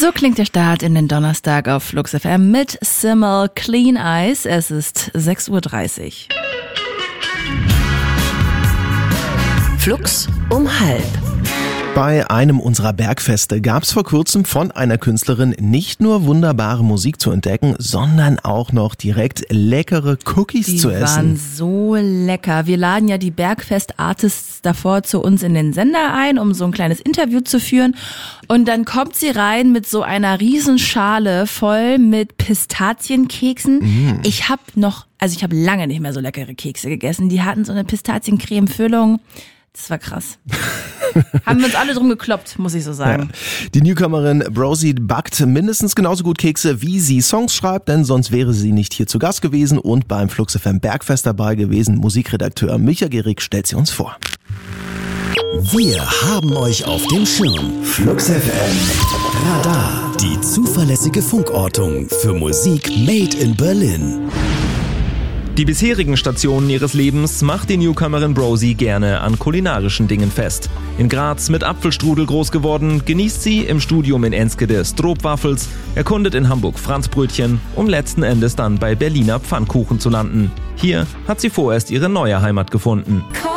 So klingt der Start in den Donnerstag auf Flux FM mit Simmel Clean Eyes. Es ist 6:30 Uhr. Flux um 12:30. Bei einem unserer Bergfeste gab es vor kurzem von einer Künstlerin nicht nur wunderbare Musik zu entdecken, sondern auch noch direkt leckere Cookies zu essen. Die waren so lecker. Wir laden ja die Bergfest-Artists davor zu uns in den Sender ein, um so ein kleines Interview zu führen. Und dann kommt sie rein mit so einer Riesenschale voll mit Pistazienkeksen. Ich habe lange nicht mehr so leckere Kekse gegessen. Die hatten so eine Pistaziencreme-Füllung. Das war krass. Haben wir uns alle drum gekloppt, muss ich so sagen. Ja. Die Newcomerin Brosi backt mindestens genauso gut Kekse, wie sie Songs schreibt, denn sonst wäre sie nicht hier zu Gast gewesen und beim Flux FM Bergfest dabei gewesen. Musikredakteur Micha Gehrig stellt sie uns vor. Wir haben euch auf dem Schirm. Flux FM Radar, die zuverlässige Funkortung für Musik made in Berlin. Die bisherigen Stationen ihres Lebens macht die Newcomerin Brosi gerne an kulinarischen Dingen fest. In Graz mit Apfelstrudel groß geworden, genießt sie im Studium in Enskede Stroopwafels, erkundet in Hamburg Franzbrötchen, um letzten Endes dann bei Berliner Pfannkuchen zu landen. Hier hat sie vorerst ihre neue Heimat gefunden.